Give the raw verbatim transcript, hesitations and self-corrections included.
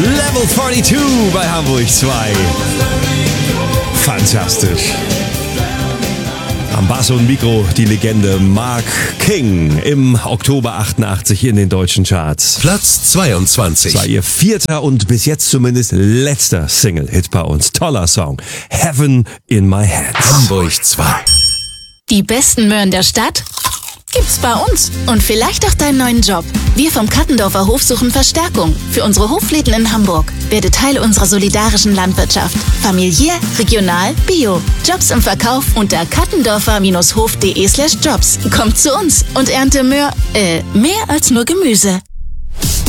Level zweiundvierzig bei Hamburg zwei. Fantastisch. Am Bass und Mikro die Legende Mark King im Oktober achtundachtzig in den deutschen Charts. Platz zweiundzwanzig. Das war ihr vierter und bis jetzt zumindest letzter Single-Hit bei uns. Toller Song. Heaven in My Head. Hamburg zwei. Die besten Möhren der Stadt gibt's bei uns. Und vielleicht auch deinen neuen Job. Wir vom Kattendorfer Hof suchen Verstärkung für unsere Hofläden in Hamburg. Werde Teil unserer solidarischen Landwirtschaft. Familiär, regional, bio. Jobs im Verkauf unter kattendorfer-hof.de slash jobs. Kommt zu uns und ernte Möhr, äh, mehr als nur Gemüse.